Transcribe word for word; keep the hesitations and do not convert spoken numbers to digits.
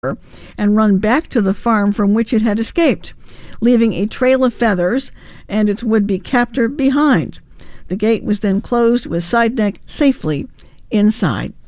and run back to the farm from which it had escaped, leaving a trail of feathers and its would-be captor behind. The gate was then closed with Sideneck safely inside.